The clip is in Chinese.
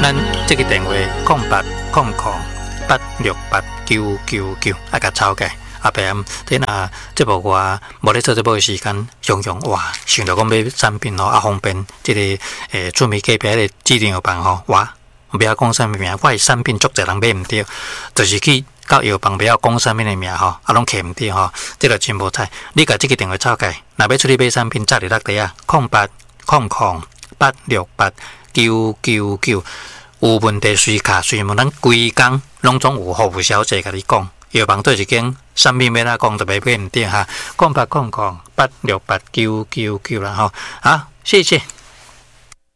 咱这个电话0800868999啊，甲抄起。后壁你若节目外无咧做节目的时间，常常哇想到讲买产品吼，方便即个厝边隔壁的指定药房吼，哇不要讲啥物名，我的产品足侪人买毋着，就是去到药房不要讲啥物的名吼，拢摕毋着吼，这个真无彩。你甲即个电话抄起，若要出去买产品，早日落地啊，0800868999，有问题随卡随问，咱规工拢总有服务小姐甲你讲。药房对一间产品要哪讲就买毋着哈，0800868999啦吼，好，谢谢。